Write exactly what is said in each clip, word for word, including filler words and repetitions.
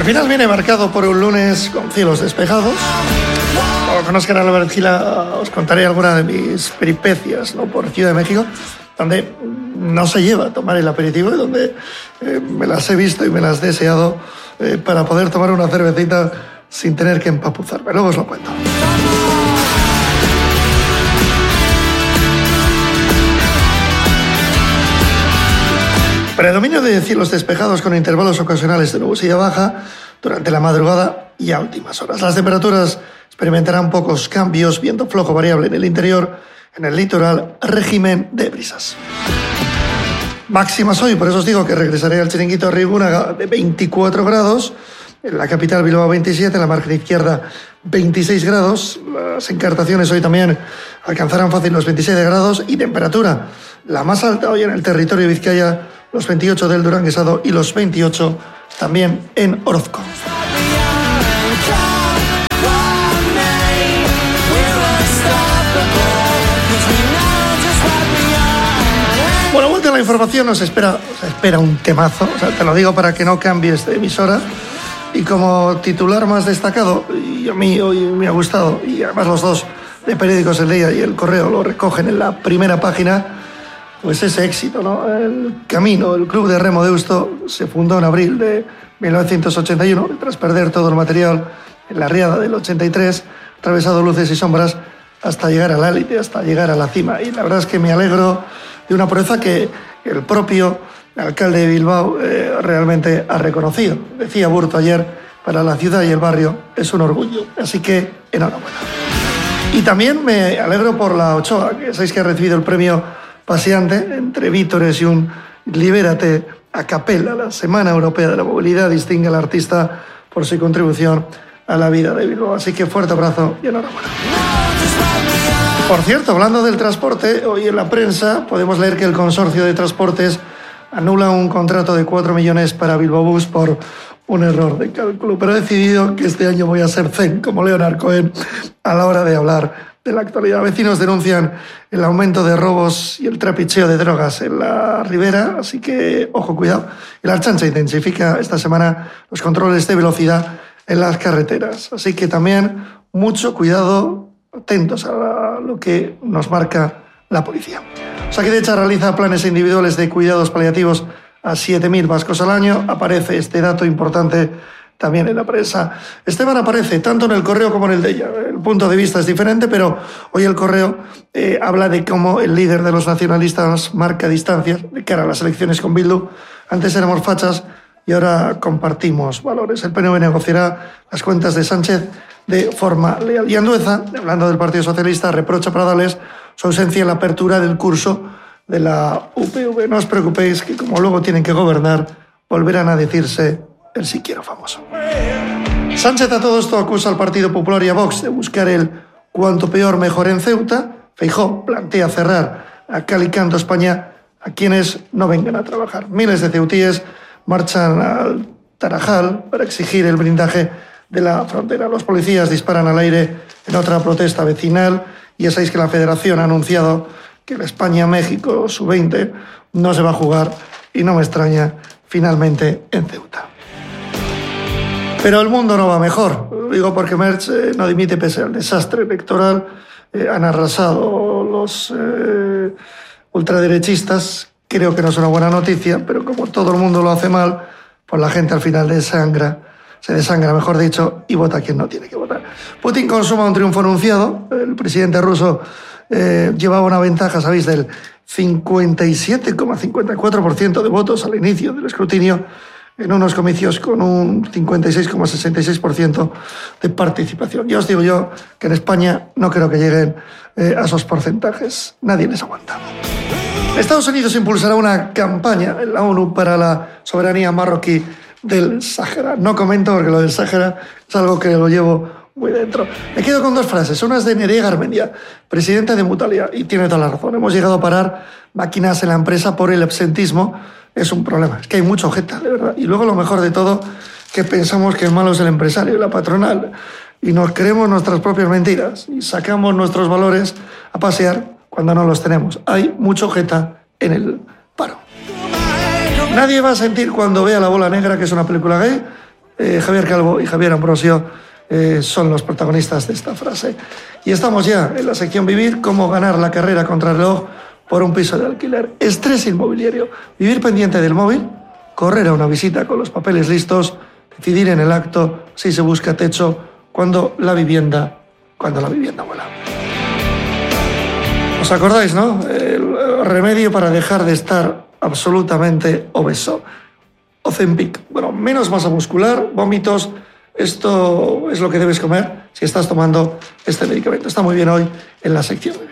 final viene marcado por un lunes con cielos despejados. Como conozcan a Albert Gila, os contaré alguna de mis peripecias, ¿no?, por Ciudad de México, donde no se lleva a tomar el aperitivo y donde eh, me las he visto y me las he deseado eh, para poder tomar una cervecita sin tener que empapuzarme. Luego os lo cuento. Predominio de cielos despejados con intervalos ocasionales de nubosidad baja durante la madrugada y a últimas horas. Las temperaturas experimentarán pocos cambios, viento flojo variable en el interior, en el litoral, régimen de brisas. Máximas hoy, por eso os digo que regresaré al chiringuito Arrigúnaga de veinticuatro grados, en la capital Bilbao veintisiete, en la margen izquierda veintiséis grados, las encartaciones hoy también alcanzarán fácil los veintisiete grados y temperatura la más alta hoy en el territorio de Vizcaya, los veintiocho del Duranguesado y los veintiocho también en Orozco. Bueno, vuelta a la información, nos espera, o sea, espera un temazo, o sea, te lo digo para que no cambies de emisora. Y como titular más destacado, y a mí hoy me ha gustado, y además los dos de periódicos El Día y El Correo lo recogen en la primera página, pues ese éxito, ¿no? El Camino, el Club de Remo Deusto, se fundó en abril de mil novecientos ochenta y uno, tras perder todo el material en la riada del ochenta y tres, atravesado luces y sombras hasta llegar a la élite, hasta llegar a la cima. Y la verdad es que me alegro de una proeza que el propio alcalde de Bilbao eh, realmente ha reconocido. Decía Burto ayer, para la ciudad y el barrio es un orgullo. Así que enhorabuena. Y también me alegro por la Ochoa, que sabéis que ha recibido el premio Paseante entre vítores y un Libérate a capella. La Semana Europea de la Movilidad distingue al artista por su contribución a la vida de Bilbao. Así que fuerte abrazo y enhorabuena. Por cierto, hablando del transporte, hoy en la prensa podemos leer que el consorcio de transportes anula un contrato de cuatro millones para Bilbao Bus por un error de cálculo, pero he decidido que este año voy a ser zen, como Leonard Cohen, a la hora de hablar de la actualidad. Vecinos denuncian el aumento de robos y el trapicheo de drogas en la Ribera, así que, ojo, cuidado. El Ertzaintza intensifica esta semana los controles de velocidad en las carreteras, así que también mucho cuidado, atentos a lo que nos marca la policía. Osakidetza realiza planes individuales de cuidados paliativos a siete mil vascos al año. Aparece este dato importante también en la prensa. Esteban aparece tanto en El Correo como en el Deia. El punto de vista es diferente, pero hoy El Correo eh, habla de cómo el líder de los nacionalistas marca distancias de cara a las elecciones con Bildu. Antes éramos fachas y ahora compartimos valores. El P N V negociará las cuentas de Sánchez de forma leal. Y Andueza, hablando del Partido Socialista, reprocha a Pradales su ausencia en la apertura del curso de la U P V. No os preocupéis, que como luego tienen que gobernar, volverán a decirse el si quiero famoso. Sánchez a todo esto acusa al Partido Popular y a Vox de buscar el cuanto peor mejor en Ceuta. Feijóo plantea cerrar a cal y canto España a quienes no vengan a trabajar. Miles de ceutíes marchan al Tarajal para exigir el blindaje de la frontera. Los policías disparan al aire en otra protesta vecinal y ya sabéis que la Federación ha anunciado que el España-México sub veinte no se va a jugar y no me extraña finalmente en Ceuta. Pero el mundo no va mejor. Lo digo porque Merch eh, no dimite pese al desastre electoral. Eh, han arrasado los eh, ultraderechistas. Creo que no es una buena noticia, pero como todo el mundo lo hace mal, pues la gente al final desangra, se desangra, mejor dicho, y vota quien no tiene que votar. Putin consuma un triunfo anunciado. El presidente ruso eh, llevaba una ventaja, ¿sabéis?, del cincuenta y siete coma cincuenta y cuatro por ciento de votos al inicio del escrutinio, en unos comicios con un cincuenta y seis coma sesenta y seis por ciento de participación. Ya os digo yo que en España no creo que lleguen eh, a esos porcentajes. Nadie les aguanta. Estados Unidos impulsará una campaña en la ONU para la soberanía marroquí del Sáhara. No comento porque lo del Sáhara es algo que lo llevo muy dentro. Me quedo con dos frases. Una es de Nerea Garmendia, presidenta de Mutalia, y tiene toda la razón. Hemos llegado a parar máquinas en la empresa por el absentismo. Es un problema. Es que hay mucho jeta, de verdad. Y luego lo mejor de todo, que pensamos que el malo es el empresario y la patronal. Y nos creemos nuestras propias mentiras y sacamos nuestros valores a pasear cuando no los tenemos. Hay mucho jeta en el paro. Nadie va a sentir cuando vea La Bola Negra, que es una película gay, Eh, Javier Calvo y Javier Ambrosio eh, son los protagonistas de esta frase. Y estamos ya en la sección Vivir, cómo ganar la carrera contra el reloj por un piso de alquiler. Estrés inmobiliario, vivir pendiente del móvil, correr a una visita con los papeles listos, decidir en el acto si se busca techo cuando la vivienda, cuando la vivienda vuela. ¿Os acordáis, no? El remedio para dejar de estar absolutamente obeso. Ozempic. Bueno, menos masa muscular, vómitos. Esto es lo que debes comer si estás tomando este medicamento. Está muy bien hoy en la sección Vivir.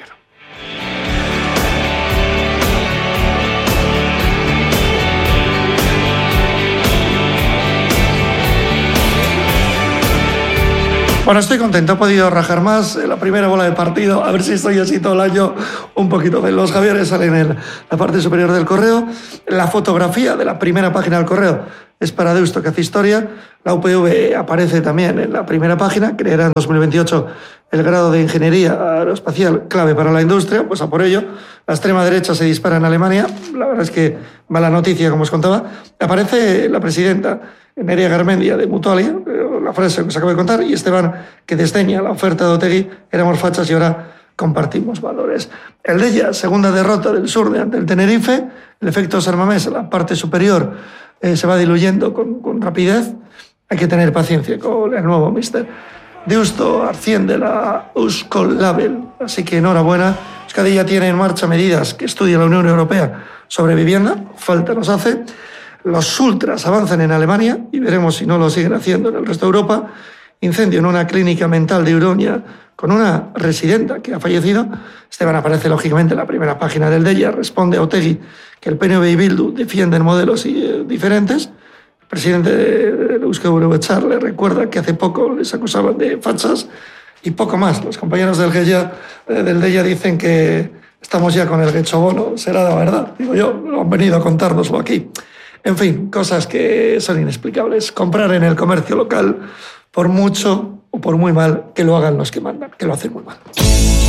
Bueno, estoy contento, he podido rajar más la primera bola de partido, a ver si estoy así todo el año un poquito de los Javieres salen en la parte superior del correo. La fotografía de la primera página del correo es para Deusto, que hace historia. La U P V aparece también en la primera página, creará en dos mil veintiocho el grado de Ingeniería Aeroespacial clave para la industria, pues a por ello. La extrema derecha se dispara en Alemania, la verdad es que va la noticia, como os contaba. Aparece la presidenta Nerea Garmendia de Mutualia, la frase que os acabo de contar, y Esteban, que desdeña la oferta de Otegi, éramos fachas y ahora compartimos valores. El Deia, segunda derrota del Sur ante el Tenerife, el efecto Sarmamés, la parte superior, eh, se va diluyendo con, con rapidez. Hay que tener paciencia con el nuevo míster. Deusto asciende la Euskol Label, así que enhorabuena. Euskadi ya tiene en marcha medidas que estudia la Unión Europea sobre vivienda, falta nos hace. Los ultras avanzan en Alemania y veremos si no lo siguen haciendo en el resto de Europa. Incendio en una clínica mental de Iruña con una residenta que ha fallecido. Esteban aparece lógicamente en la primera página del Deia. Responde a Otegi que el P N V y Bildu defienden modelos eh, diferentes. El presidente de Euskal Herria le recuerda que hace poco les acusaban de fachas y poco más. Los compañeros del Deia, eh, del Deia dicen que estamos ya con el Getxobono. Será la verdad, digo yo, lo han venido a contárnoslo aquí. En fin, cosas que son inexplicables. Comprar en el comercio local, por mucho o por muy mal que lo hagan los que mandan, que lo hacen muy mal.